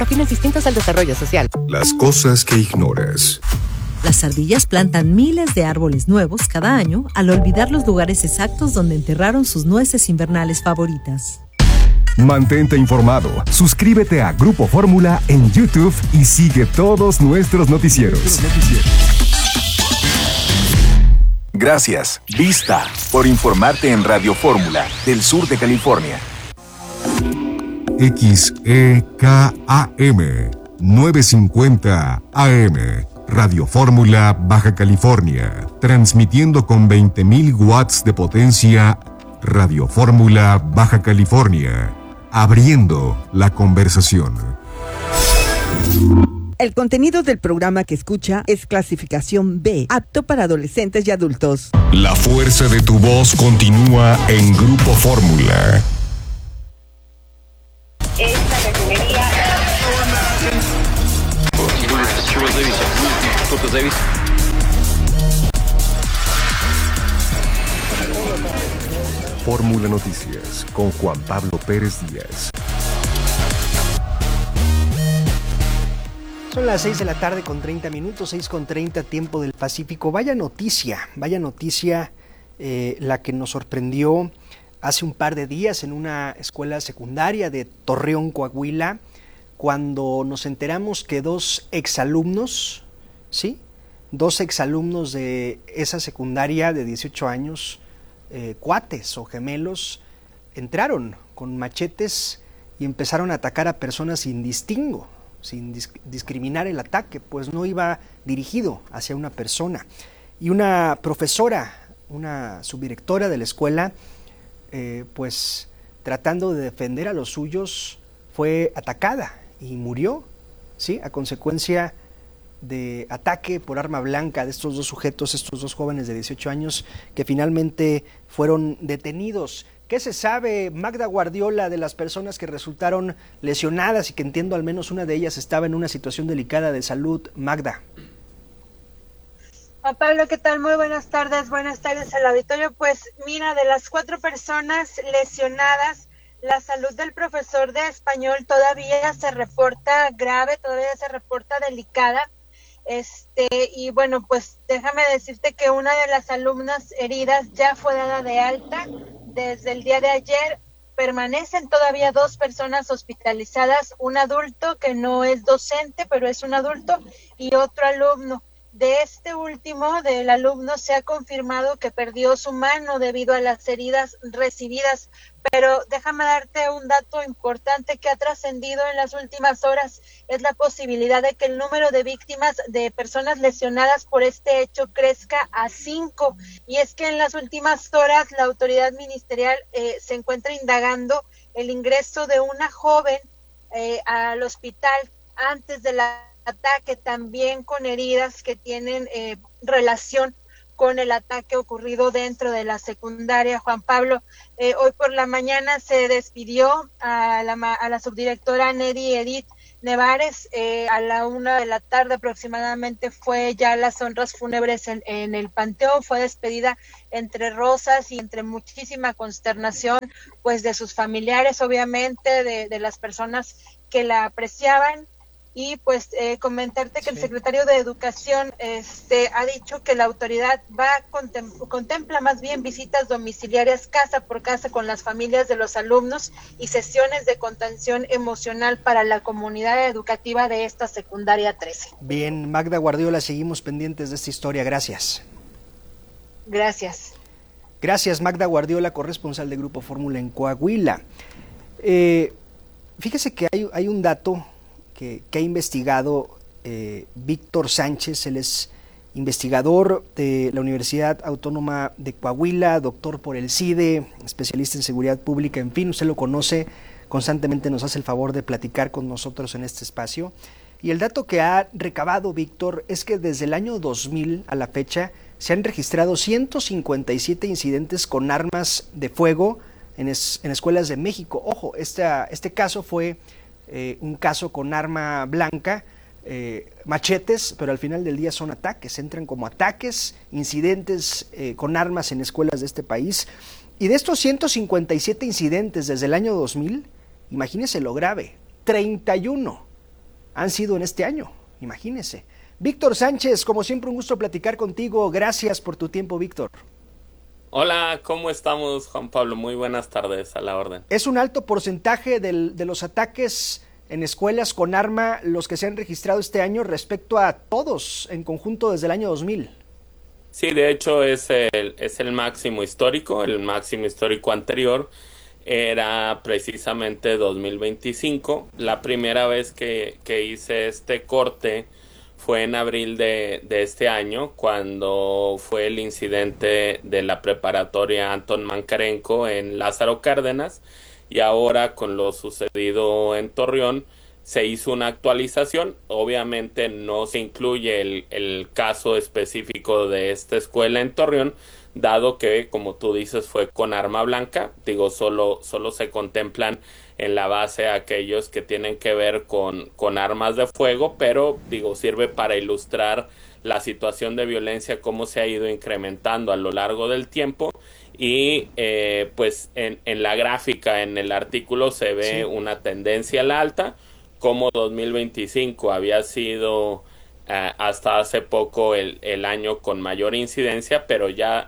fines distintos al desarrollo social. Las cosas que ignoras. Las ardillas plantan miles de árboles nuevos cada año al olvidar los lugares exactos donde enterraron sus nueces invernales favoritas. Mantente informado, suscríbete a Grupo Fórmula en YouTube y sigue todos nuestros noticieros. Gracias, Vista, por informarte en Radio Fórmula del sur de California. XEKAM 950 AM Radio Fórmula, Baja California, transmitiendo con 20.000 watts de potencia. Radio Fórmula, Baja California, abriendo la conversación. El contenido del programa que escucha es clasificación B, apto para adolescentes y adultos. La fuerza de tu voz continúa en Grupo Fórmula. Esta refinería... Fórmula Noticias con Juan Pablo Pérez Díaz. Son las 6 de la tarde con 30 minutos, 6:30 tiempo del Pacífico. Vaya noticia la que nos sorprendió hace un par de días en una escuela secundaria de Torreón, Coahuila, cuando nos enteramos que dos exalumnos de esa secundaria de 18 años, cuates o gemelos, entraron con machetes y empezaron a atacar a personas sin distingo, sin discriminar el ataque, pues no iba dirigido hacia una persona. Y una profesora, una subdirectora de la escuela, pues tratando de defender a los suyos, fue atacada y murió, ¿sí?, a consecuencia de ataque por arma blanca de estos dos sujetos, estos dos jóvenes de 18 años que finalmente fueron detenidos. ¿Qué se sabe, Magda Guardiola, de las personas que resultaron lesionadas y que entiendo al menos una de ellas estaba en una situación delicada de salud? Magda. Juan Pablo, ¿qué tal? Muy buenas tardes al auditorio. Pues mira, de las 4 personas lesionadas, la salud del profesor de español todavía se reporta grave, todavía se reporta delicada. Y bueno, pues déjame decirte que una de las alumnas heridas ya fue dada de alta desde el día de ayer. Permanecen todavía 2 personas hospitalizadas, un adulto que no es docente, pero es un adulto, y otro alumno. De este último, del alumno, se ha confirmado que perdió su mano debido a las heridas recibidas, pero déjame darte un dato importante que ha trascendido en las últimas horas, es la posibilidad de que el número de víctimas de personas lesionadas por este hecho crezca a 5, y es que en las últimas horas la autoridad ministerial se encuentra indagando el ingreso de una joven al hospital antes de la ataque, también con heridas que tienen relación con el ataque ocurrido dentro de la secundaria. Juan Pablo, hoy por la mañana se despidió a la subdirectora Neri Edith Nevares, a la 1 de la tarde aproximadamente fue ya las honras fúnebres en el panteón, fue despedida entre rosas y entre muchísima consternación, pues de sus familiares, obviamente, de las personas que la apreciaban. Y pues comentarte que el secretario de Educación ha dicho que la autoridad contempla más bien visitas domiciliarias casa por casa con las familias de los alumnos y sesiones de contención emocional para la comunidad educativa de esta secundaria 13. Bien, Magda Guardiola, seguimos pendientes de esta historia. Gracias. Gracias. Gracias, Magda Guardiola, corresponsal de Grupo Fórmula en Coahuila. Fíjese que hay un dato que ha investigado Víctor Sánchez. Él es investigador de la Universidad Autónoma de Coahuila, doctor por el CIDE, especialista en seguridad pública, en fin, usted lo conoce, constantemente nos hace el favor de platicar con nosotros en este espacio. Y el dato que ha recabado Víctor es que desde el año 2000 a la fecha se han registrado 157 incidentes con armas de fuego en escuelas de México. Ojo, este caso fue un caso con arma blanca, machetes, pero al final del día son ataques, entran como ataques, incidentes con armas en escuelas de este país. Y de estos 157 incidentes desde el año 2000, imagínense lo grave, 31 han sido en este año, imagínense. Víctor Sánchez, como siempre un gusto platicar contigo, gracias por tu tiempo, Víctor. Hola, ¿cómo estamos, Juan Pablo? Muy buenas tardes, a la orden. Es un alto porcentaje de los ataques en escuelas con arma los que se han registrado este año respecto a todos en conjunto desde el año 2000. Sí, de hecho es el máximo histórico. El máximo histórico anterior era precisamente 2025. La primera vez que hice este corte fue en abril de este año, cuando fue el incidente de la preparatoria Anton Mankarenko en Lázaro Cárdenas, y ahora con lo sucedido en Torreón se hizo una actualización. Obviamente no se incluye el caso específico de esta escuela en Torreón, dado que, como tú dices, fue con arma blanca. Digo, solo se contemplan en la base aquellos que tienen que ver con armas de fuego, pero digo, sirve para ilustrar la situación de violencia, cómo se ha ido incrementando a lo largo del tiempo. Y pues en la gráfica, en el artículo, se ve una tendencia a la alta, como 2025 había sido hasta hace poco el año con mayor incidencia, pero ya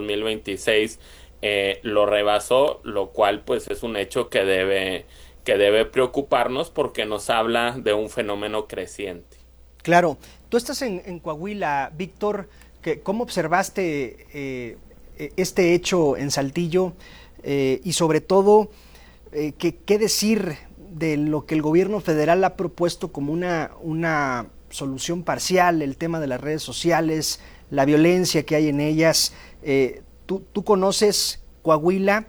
2026 lo rebasó, lo cual pues es un hecho que debe preocuparnos, porque nos habla de un fenómeno creciente. Claro, tú estás en Coahuila, Víctor, ¿cómo observaste este hecho en Saltillo? Y sobre todo, ¿qué decir de lo que el gobierno federal ha propuesto como una solución parcial, el tema de las redes sociales, la violencia que hay en ellas? Tú conoces Coahuila,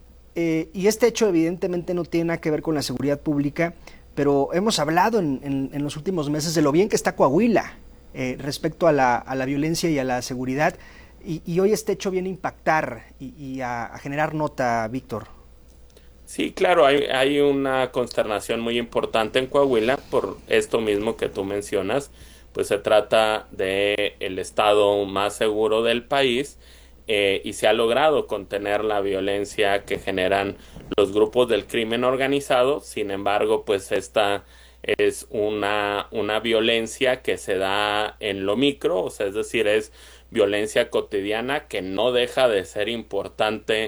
y este hecho evidentemente no tiene nada que ver con la seguridad pública, pero hemos hablado en los últimos meses de lo bien que está Coahuila respecto a la violencia y a la seguridad, y hoy este hecho viene a impactar y a generar nota, Víctor. Sí, claro, hay una consternación muy importante en Coahuila por esto mismo que tú mencionas. Pues se trata de el estado más seguro del país, y se ha logrado contener la violencia que generan los grupos del crimen organizado. Sin embargo, pues esta es una violencia que se da en lo micro, o sea, es decir, es violencia cotidiana que no deja de ser importante,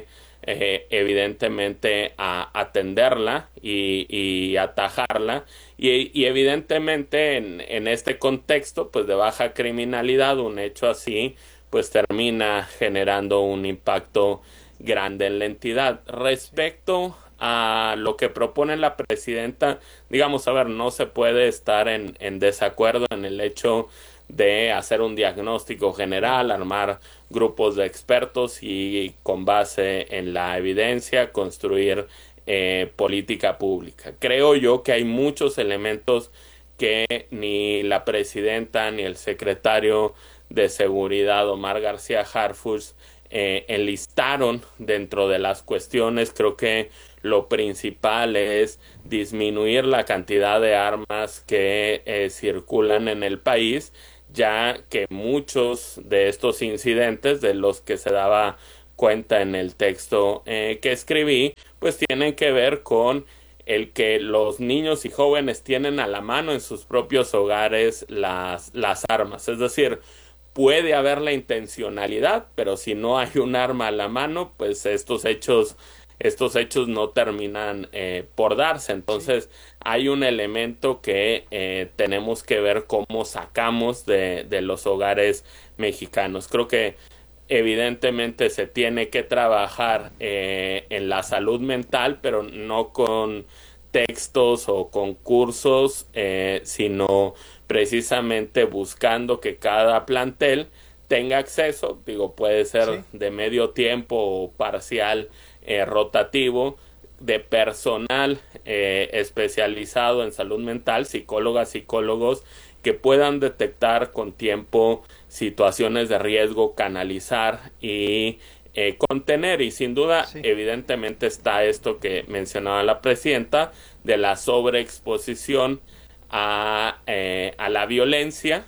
evidentemente, a atenderla y atajarla, y evidentemente en este contexto pues de baja criminalidad, un hecho así pues termina generando un impacto grande en la entidad. Respecto a lo que propone la presidenta, digamos, a ver, no se puede estar en desacuerdo en el hecho de hacer un diagnóstico general, armar grupos de expertos y con base en la evidencia construir política pública. Creo yo que hay muchos elementos que ni la presidenta ni el secretario de Seguridad, Omar García Harfuch, enlistaron dentro de las cuestiones. Creo que lo principal es disminuir la cantidad de armas que circulan en el país, ya que muchos de estos incidentes de los que se daba cuenta en el texto que escribí, pues tienen que ver con el que los niños y jóvenes tienen a la mano en sus propios hogares las armas. Es decir, puede haber la intencionalidad, pero si no hay un arma a la mano, pues estos hechos no terminan por darse. Entonces hay un elemento que tenemos que ver cómo sacamos de los hogares mexicanos. Creo que evidentemente se tiene que trabajar en la salud mental, pero no con textos o con cursos, sino precisamente buscando que cada plantel tenga acceso, digo, puede ser de medio tiempo o parcial, rotativo, de personal especializado en salud mental, psicólogos, que puedan detectar con tiempo situaciones de riesgo, canalizar y contener. Y sin duda, evidentemente está esto que mencionaba la presidenta, de la sobreexposición a la violencia,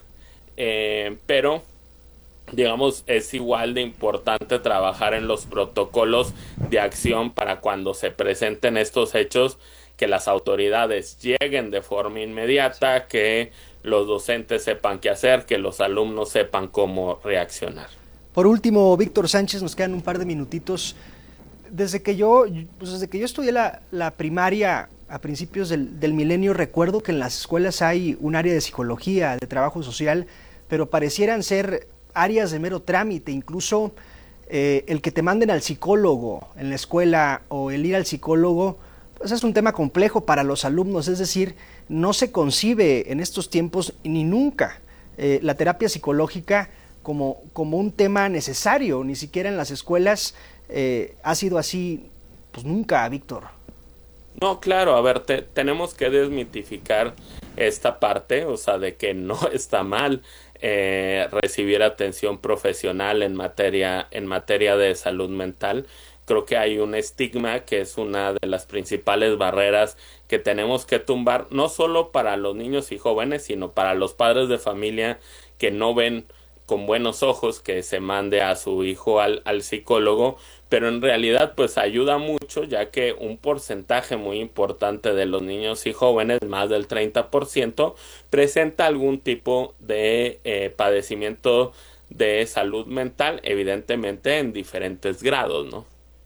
pero digamos es igual de importante trabajar en los protocolos de acción para cuando se presenten estos hechos, que las autoridades lleguen de forma inmediata, que los docentes sepan qué hacer, que los alumnos sepan cómo reaccionar. Por último, Víctor Sánchez, nos quedan un par de minutitos. Desde que yo estudié la primaria a principios del milenio, recuerdo que en las escuelas hay un área de psicología, de trabajo social, pero parecieran ser áreas de mero trámite. Incluso el que te manden al psicólogo en la escuela o el ir al psicólogo, pues es un tema complejo para los alumnos. Es decir, no se concibe en estos tiempos ni nunca la terapia psicológica como un tema necesario. Ni siquiera en las escuelas ha sido así, pues nunca, Víctor. No, claro, a ver, tenemos que desmitificar esta parte, o sea, de que no está mal recibir atención profesional en materia de salud mental. Creo que hay un estigma que es una de las principales barreras que tenemos que tumbar, no solo para los niños y jóvenes, sino para los padres de familia que no ven con buenos ojos que se mande a su hijo al psicólogo, pero en realidad pues ayuda mucho, ya que un porcentaje muy importante de los niños y jóvenes, más del 30%, presenta algún tipo de padecimiento de salud mental, evidentemente en diferentes grados, ¿no?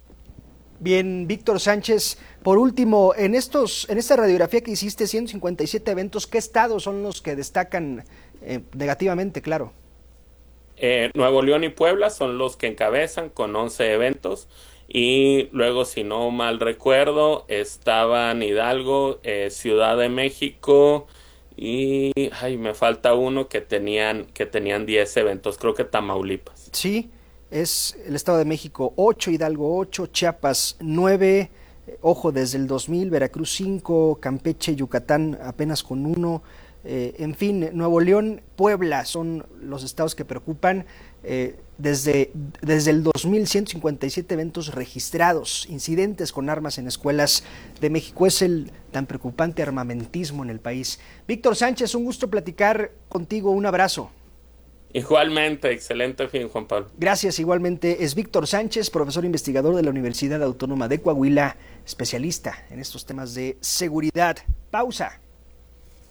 Bien, Víctor Sánchez, por último, en esta radiografía que hiciste, 157 eventos, ¿qué estados son los que destacan negativamente, claro? Nuevo León y Puebla son los que encabezan con 11 eventos, y luego, si no mal recuerdo, estaban Hidalgo, Ciudad de México y me falta uno que tenían 10 eventos, creo que Tamaulipas. Sí, es el Estado de México 8, Hidalgo 8, Chiapas 9, ojo, desde el 2000, Veracruz 5, Campeche, Yucatán apenas con 1. En fin, Nuevo León, Puebla son los estados que preocupan. Desde el 2000, 157 eventos registrados, incidentes con armas en escuelas de México. Es el tan preocupante armamentismo en el país. Víctor Sánchez, un gusto platicar contigo, un abrazo. Igualmente, excelente fin, Juan Pablo. Gracias, igualmente. Es Víctor Sánchez, profesor investigador de la Universidad Autónoma de Coahuila, especialista en estos temas de seguridad. Pausa.